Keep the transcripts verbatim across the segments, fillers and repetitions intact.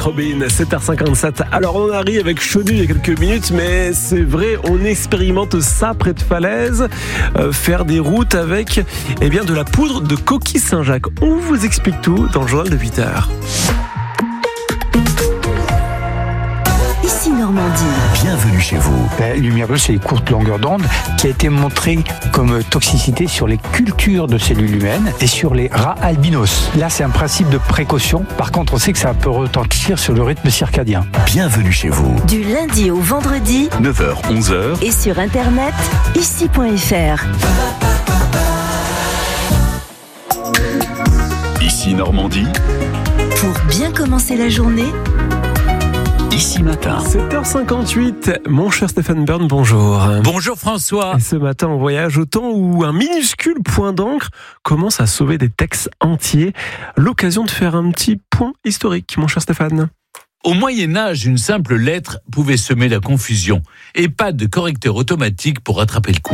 Robin, sept heures cinquante-sept. Alors on arrive avec Chaudu il y a quelques minutes, mais c'est vrai, on expérimente ça près de Falaise, euh, faire des routes avec eh bien, de la poudre de coquille Saint-Jacques. On vous explique tout dans le journal de huit heures. Ici Normandie. Bienvenue chez vous. La lumière bleue, c'est les courtes longueurs d'onde qui a été montrée comme toxicité sur les cultures de cellules humaines et sur les rats albinos. Là, c'est un principe de précaution. Par contre, on sait que ça peut retentir sur le rythme circadien. Bienvenue chez vous. Du lundi au vendredi, neuf heures, onze heures. Et sur internet, ici point f r. Ici Normandie. Pour bien commencer la journée, Ici matin. sept heures cinquante-huit, mon cher Stéphane Bern, bonjour. Bonjour François. Et ce matin, on voyage au temps où un minuscule point d'encre commence à sauver des textes entiers. L'occasion de faire un petit point historique, mon cher Stéphane. Au Moyen-Âge, une simple lettre pouvait semer la confusion et pas de correcteur automatique pour rattraper le coup.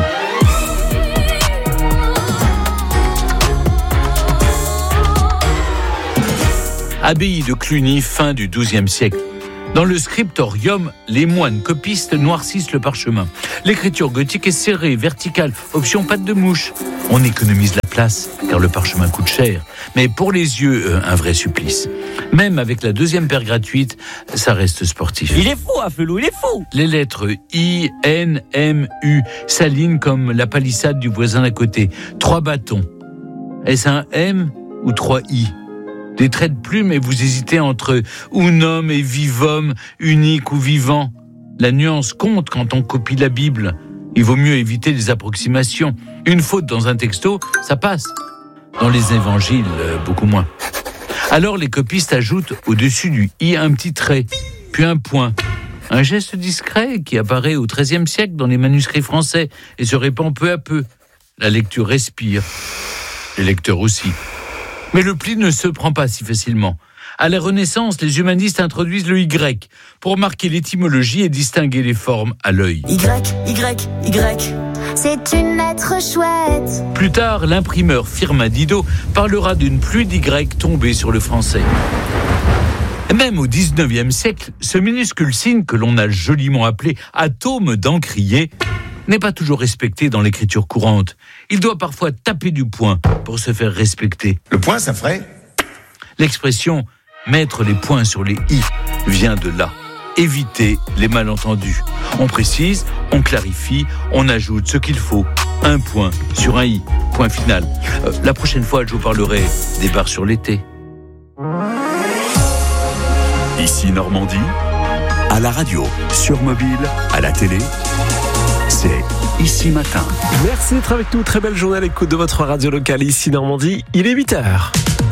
Abbaye de Cluny, fin du douzième siècle. Dans le scriptorium, les moines copistes noircissent le parchemin. L'écriture gothique est serrée, verticale, option patte de mouche. On économise la place, car le parchemin coûte cher. Mais pour les yeux, euh, un vrai supplice. Même avec la deuxième paire gratuite, ça reste sportif. Il est fou, Afelou, il est fou. Les lettres I, N, M, U s'alignent comme la palissade du voisin d'à côté. Trois bâtons. Est-ce un M ou trois I ? Des traits de plume et vous hésitez entre unum et vivum, unique ou vivant. La nuance compte quand on copie la Bible. Il vaut mieux éviter les approximations. Une faute dans un texto, ça passe. Dans les évangiles, beaucoup moins. Alors les copistes ajoutent au-dessus du i un petit trait, puis un point. Un geste discret qui apparaît au treizième siècle dans les manuscrits français et se répand peu à peu. La lecture respire. Les lecteurs aussi. Mais le pli ne se prend pas si facilement. À la Renaissance, les humanistes introduisent le Y pour marquer l'étymologie et distinguer les formes à l'œil. Y, Y, Y. C'est une lettre chouette. Plus tard, l'imprimeur Firmin Didot parlera d'une pluie d'Y tombée sur le français. Même au dix-neuvième siècle, ce minuscule signe que l'on a joliment appelé atome d'encrier n'est pas toujours respecté dans l'écriture courante. Il doit parfois taper du poing pour se faire respecter. Le point, ça ferait ? L'expression « mettre les points sur les i » vient de là. Éviter les malentendus. On précise, on clarifie, on ajoute ce qu'il faut. Un point sur un i. Point final. Euh, la prochaine fois, je vous parlerai des bars sur l'été. Ici Normandie. À la radio, sur mobile, à la télé. C'est Ici Matin. Merci d'être avec nous. Très belle journée à l'écoute de votre radio locale ici Normandie. Il est huit heures.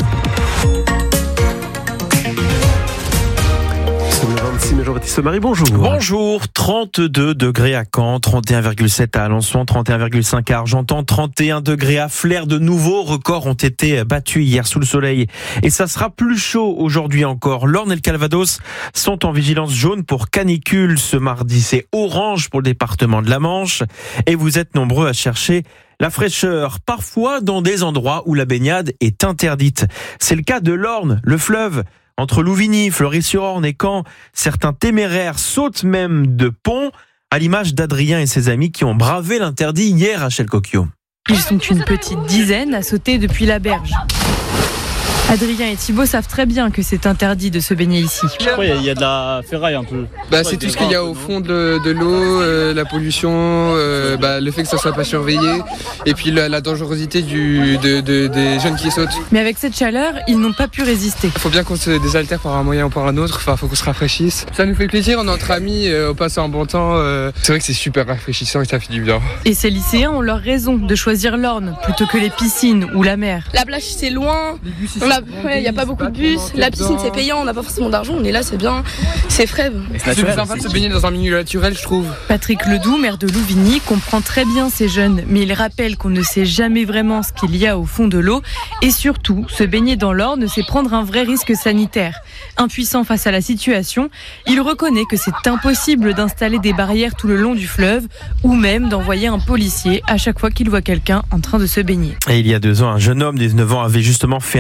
Le vingt-six mai, Jean-Baptiste Marie, bonjour. Bonjour, trente-deux degrés à Caen, trente et un virgule sept à Alençon, trente et un virgule cinq à Argentan, trente et un degrés à Flers. De nouveaux records ont été battus hier sous le soleil. Et ça sera plus chaud aujourd'hui encore. L'Orne et le Calvados sont en vigilance jaune pour canicule ce mardi. C'est orange pour le département de la Manche. Et vous êtes nombreux à chercher la fraîcheur, parfois dans des endroits où la baignade est interdite. C'est le cas de l'Orne, le fleuve. Entre Louvigny, Fleury-sur-Orne et Caen, certains téméraires sautent même de pont, à l'image d'Adrien et ses amis qui ont bravé l'interdit hier à Chelcocchio. Ils sont une petite dizaine à sauter depuis la berge. Adrien et Thibaut savent très bien que c'est interdit de se baigner ici. Je crois qu'il y a de la ferraille un peu. Bah, c'est tout ce qu'il y a au fond de, de l'eau, euh, la pollution, euh, bah, le fait que ça soit pas surveillé, et puis la, la dangerosité du, de, de, des jeunes qui sautent. Mais avec cette chaleur, ils n'ont pas pu résister. Il faut bien qu'on se désaltère par un moyen ou par un autre, enfin, faut qu'on se rafraîchisse. Ça nous fait plaisir, on est entre amis, euh, on passe un bon temps. Euh... C'est vrai que c'est super rafraîchissant et ça fait du bien. Et ces lycéens ont leur raison de choisir l'Orne plutôt que les piscines ou la mer. La plage c'est loin, il ouais, n'y a pas beaucoup de bus, la piscine c'est payant, on n'a pas forcément d'argent, on est là, c'est bien, c'est frais. C'est plus sympa de se baigner dans un milieu naturel, je trouve. Patrick Ledoux, maire de Louvigny, comprend très bien ces jeunes, mais il rappelle qu'on ne sait jamais vraiment ce qu'il y a au fond de l'eau et surtout, se baigner dans l'Orne, c'est prendre un vrai risque sanitaire. Impuissant face à la situation, il reconnaît que c'est impossible d'installer des barrières tout le long du fleuve ou même d'envoyer un policier à chaque fois qu'il voit quelqu'un en train de se baigner. Et il y a deux ans, un jeune homme de dix-neuf ans avait justement fait un malaise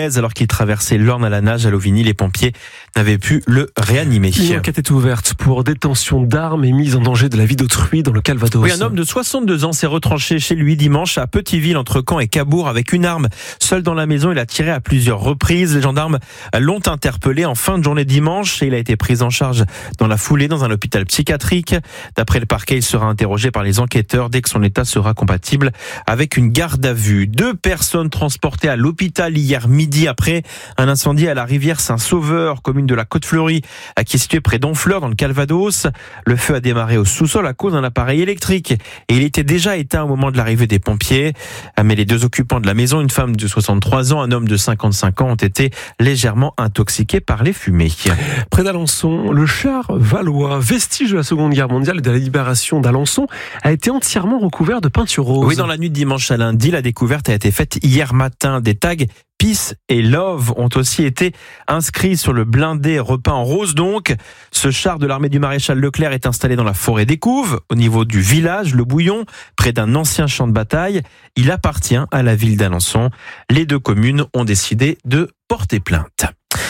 Falaise alors qu'il traversait l'Orne à la nage à Louvigny. Les pompiers n'avaient pu le réanimer. Une enquête est ouverte pour détention d'armes et mise en danger de la vie d'autrui dans le Calvados. Oui, un homme de soixante-deux ans s'est retranché chez lui dimanche à Petiteville entre Caen et Cabourg avec une arme. Seul dans la maison, il a tiré à plusieurs reprises. Les gendarmes l'ont interpellé en fin de journée dimanche et il a été pris en charge dans la foulée dans un hôpital psychiatrique. D'après le parquet, il sera interrogé par les enquêteurs dès que son état sera compatible avec une garde à vue. Deux personnes transportées à l'hôpital hier midi après un incendie à la rivière Saint-Sauveur, commune de la Côte-Fleurie, qui est située près d'Honfleur dans le Calvados. Le feu a démarré au sous-sol à cause d'un appareil électrique et il était déjà éteint au moment de l'arrivée des pompiers. Mais les deux occupants de la maison, une femme de soixante-trois ans, un homme de cinquante-cinq ans, ont été légèrement intoxiqués par les fumées. Près d'Alençon, le char valois, vestige de la Seconde Guerre mondiale et de la libération d'Alençon, a été entièrement recouvert de peinture rose. Oui, dans la nuit de dimanche à lundi, la découverte a été faite hier matin. Des tags Peace et Love ont aussi été inscrits sur le blindé repeint en rose donc. Ce char de l'armée du maréchal Leclerc est installé dans la forêt des Couves, au niveau du village Le Bouillon, près d'un ancien champ de bataille. Il appartient à la ville d'Alençon. Les deux communes ont décidé de porter plainte.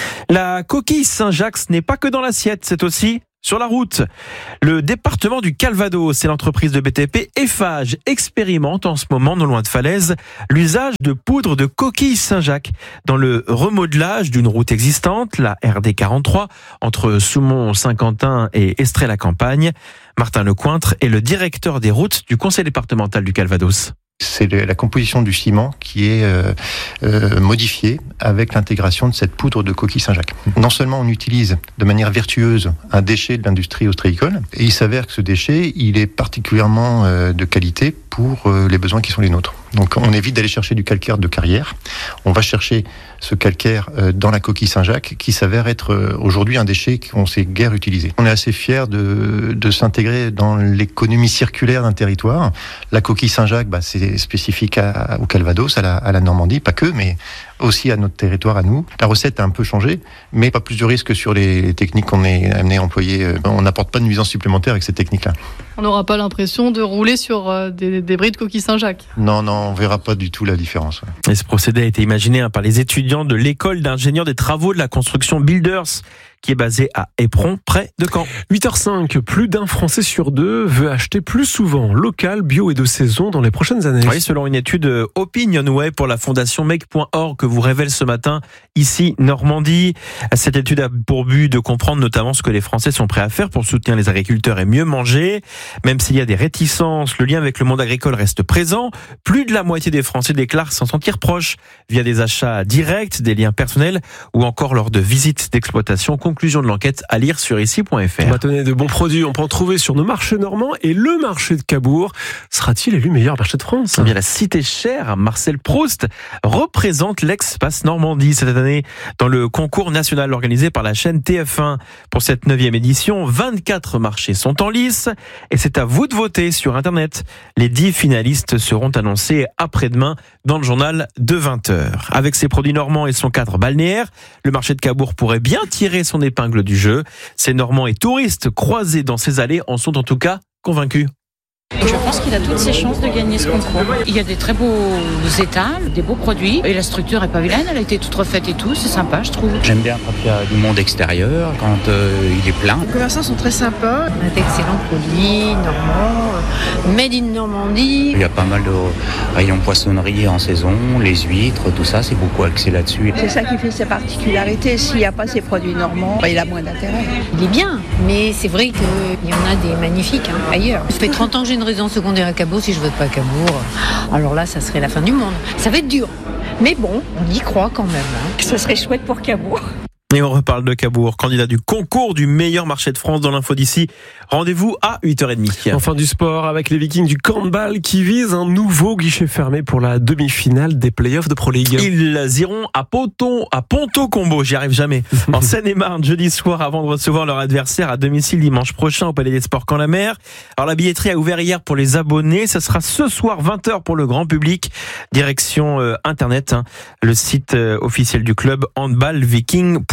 La coquille Saint-Jacques, ce n'est pas que dans l'assiette, c'est aussi sur la route. Le département du Calvados et l'entreprise de B T P Eiffage expérimentent en ce moment, non loin de Falaise, l'usage de poudre de coquille Saint-Jacques dans le remodelage d'une route existante, la R D quarante-trois, entre Soumont-Saint-Quentin et Estrée-la-Campagne. Martin Lecointre est le directeur des routes du conseil départemental du Calvados. C'est la composition du ciment qui est euh, euh, modifiée avec l'intégration de cette poudre de coquille Saint-Jacques. Non seulement on utilise de manière vertueuse un déchet de l'industrie ostréicole, et il s'avère que ce déchet, il est particulièrement euh, de qualité pour euh, les besoins qui sont les nôtres. Donc on évite d'aller chercher du calcaire de carrière. On va chercher ce calcaire euh, dans la coquille Saint-Jacques qui s'avère être euh, aujourd'hui un déchet qu'on sait guère utiliser. On est assez fiers de, de s'intégrer dans l'économie circulaire d'un territoire. La coquille Saint-Jacques, bah, c'est spécifique à, au Calvados, à la, à la Normandie, pas que, mais aussi à notre territoire à nous. La recette a un peu changé, mais pas plus de risque sur les, les techniques qu'on est amené à employer. On n'apporte pas de nuisance supplémentaire avec ces techniques-là. On n'aura pas l'impression de rouler sur euh, des, des bris de coquille Saint-Jacques. Non, non, on verra pas du tout la différence. Ouais. Et ce procédé a été imaginé hein, par les étudiants de l'école d'ingénieurs des travaux de la construction Builders, qui est basé à Éperon, près de Caen. huit heures cinq, plus d'un Français sur deux veut acheter plus souvent local, bio et de saison dans les prochaines années. Oui, selon une étude Opinionway pour la fondation make point org que vous révèle ce matin, ici Normandie. Cette étude a pour but de comprendre notamment ce que les Français sont prêts à faire pour soutenir les agriculteurs et mieux manger. Même s'il y a des réticences, le lien avec le monde agricole reste présent. Plus de la moitié des Français déclarent s'en sentir proches via des achats directs, des liens personnels ou encore lors de visites d'exploitation. Conclusion de l'enquête à lire sur ici point f r. Bâtonnets de bons produits, on peut en trouver sur nos marchés normands. Et le marché de Cabourg sera-t-il élu meilleur marché de France ? Eh bien, la cité chère, Marcel Proust, représente l'ex-Space Normandie cette année dans le concours national organisé par la chaîne T F un. Pour cette neuvième édition, vingt-quatre marchés sont en lice et c'est à vous de voter sur Internet. Les dix finalistes seront annoncés après-demain dans le journal de vingt heures. Avec ses produits normands et son cadre balnéaire, le marché de Cabourg pourrait bien tirer son épingle du jeu. Ces Normands et touristes croisés dans ces allées en sont en tout cas convaincus. Je pense qu'il a toutes ses chances de gagner ce concours. Il y a des très beaux étals, des beaux produits. Et la structure est pas vilaine, elle a été toute refaite et tout. C'est sympa, je trouve. J'aime bien quand il y a du monde extérieur, quand euh, il est plein. Les commerçants sont très sympas. On a d'excellents produits normands, made in Normandie. Il y a pas mal de rayons poissonnerie en saison, les huîtres, tout ça, c'est beaucoup axé là-dessus. C'est ça qui fait sa particularité. S'il n'y a pas ces produits normands, il a moins d'intérêt. Il est bien, mais c'est vrai qu'il y en a des magnifiques hein, ailleurs. Ça fait trente ans que j'ai une résidence secondaire à Cabourg. Si je vote pas à Cabourg, alors là, ça serait la fin du monde. Ça va être dur. Mais bon, on y croit quand même. Hein. Ça serait chouette pour Cabourg. Et on reparle de Cabourg, candidat du concours du meilleur marché de France dans l'info d'ici. Rendez-vous à huit heures trente. Enfin du sport avec les Vikings du handball qui visent un nouveau guichet fermé pour la demi-finale des playoffs de Pro League. Ils iront à Ponto, à Ponto Combo, j'y arrive jamais. En Seine-et-Marne, jeudi soir, avant de recevoir leur adversaire à domicile dimanche prochain au Palais des Sports Caen-la-Mer. Alors la billetterie a ouvert hier pour les abonnés. Ça sera ce soir vingt heures pour le grand public. Direction euh, internet, hein, le site euh, officiel du club handball viking point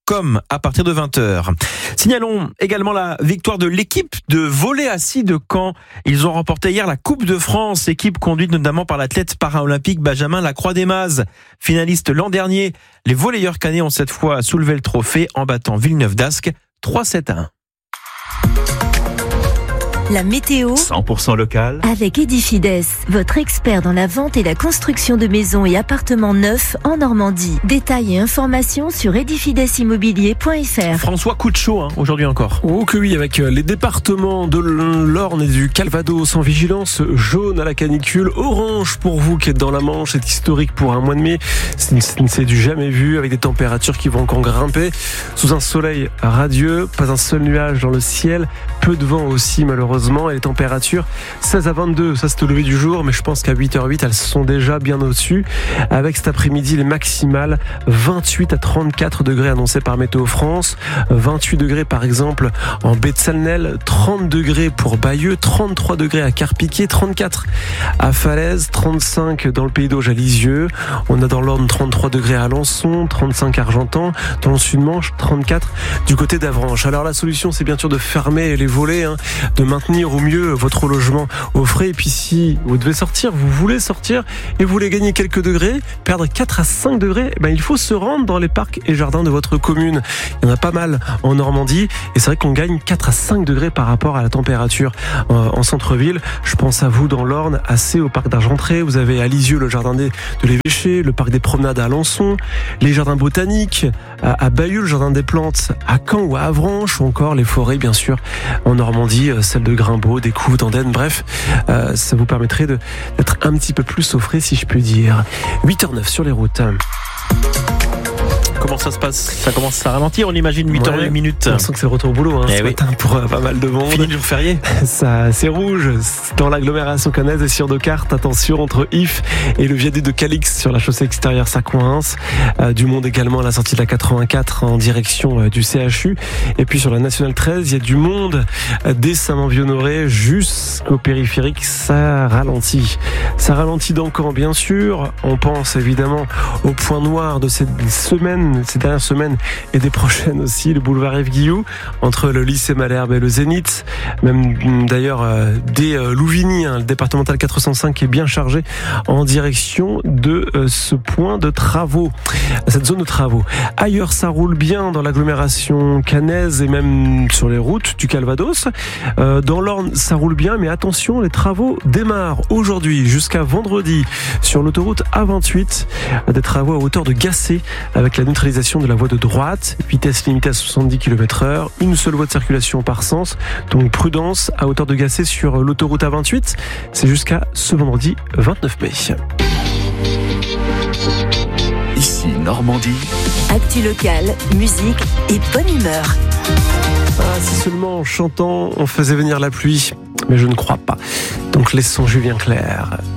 com à partir de vingt heures. Signalons également la victoire de l'équipe de volley assis de Caen. Ils ont remporté hier la Coupe de France, équipe conduite notamment par l'athlète paralympique Benjamin Lacroix-des-Mazes. Finaliste l'an dernier, les volleyeurs caennais ont cette fois soulevé le trophée en battant Villeneuve-d'Ascq trois sept à un. La météo cent pour cent local avec Edifides, votre expert dans la vente et la construction de maisons et appartements neufs en Normandie. Détails et informations sur edifides immobilier point f r. François, coup de chaud hein, aujourd'hui encore. Oh que oui, avec les départements de l'Orne et du Calvados en vigilance jaune à la canicule, orange pour vous qui êtes dans la Manche, c'est historique pour un mois de mai, c'est du jamais vu avec des températures qui vont encore grimper sous un soleil radieux, pas un seul nuage dans le ciel, peu de vent aussi malheureusement. Et les températures seize à vingt-deux, ça c'est au lever du jour, mais je pense qu'à huit heures huit elles sont déjà bien au-dessus, avec cet après-midi les maximales vingt-huit à trente-quatre degrés annoncés par Météo France, vingt-huit degrés par exemple en baie de Salnel, trente degrés pour Bayeux, trente-trois degrés à Carpiquet, trente-quatre à Falaise, trente-cinq dans le Pays d'Auge à Lisieux, on a dans l'Orne trente-trois degrés à Alençon, trente-cinq à Argentan, dans le Sud-Manche trente-quatre du côté d'Avranches. Alors la solution c'est bien sûr de fermer les volets, hein, de maintenir au mieux votre logement au frais, et puis si vous devez sortir, vous voulez sortir et vous voulez gagner quelques degrés, perdre quatre à cinq degrés, ben il faut se rendre dans les parcs et jardins de votre commune. Il y en a pas mal en Normandie et c'est vrai qu'on gagne quatre à cinq degrés par rapport à la température en centre-ville. Je pense à vous dans l'Orne, à Sées, au parc d'Argentré, vous avez à Lisieux le jardin de l'Évêché, le parc des Promenades à Alençon, les jardins botaniques à Bayeux, le jardin des plantes à Caen ou à Avranches, ou encore les forêts bien sûr en Normandie, celles de Grimbaud, des Couves, d'Andenne, bref, euh, ça vous permettrait de, d'être un petit peu plus au frais si je puis dire. huit heures neuf sur les routes. Comment ça se passe? Ça commence à ralentir, on imagine huit heures huit minutes. On sent que c'est le retour au boulot hein, eh ce oui. matin pour euh, pas mal de monde. Fini le jour férié. Ça, c'est rouge dans l'agglomération caennaise et sur nos cartes. Attention entre If et le viaduc de Calix sur la chaussée extérieure, ça coince. Euh, du monde également à la sortie de la quatre-vingt-quatre en direction euh, du C H U. Et puis sur la nationale treize, il y a du monde euh, dès Saint-Manvieux-Honoré jusqu'au périphérique. Ça ralentit. Ça ralentit dans Caen, bien sûr. On pense évidemment au point noir de cette semaine, ces dernières semaines et des prochaines aussi, le boulevard Yves Guilloux, entre le lycée Malherbe et le Zénith. Même d'ailleurs euh, des euh, Louvigny, hein, le départemental quatre cent cinq est bien chargé en direction de euh, ce point de travaux, cette zone de travaux. Ailleurs, ça roule bien dans l'agglomération caennaise et même sur les routes du Calvados. Euh, dans l'Orne, ça roule bien, mais attention, les travaux démarrent aujourd'hui jusqu'à vendredi sur l'autoroute A vingt-huit. Des travaux à hauteur de Gassé avec la neutralisation de la voie de droite, vitesse limitée à soixante-dix kilomètres heure, une seule voie de circulation par sens, donc prudence à hauteur de Gassé sur l'autoroute A vingt-huit, c'est jusqu'à ce vendredi vingt-neuf mai. Ici Normandie. Actu locale, musique et bonne humeur. Ah, si seulement en chantant on faisait venir la pluie, mais je ne crois pas. Donc laissons Julien Clerc.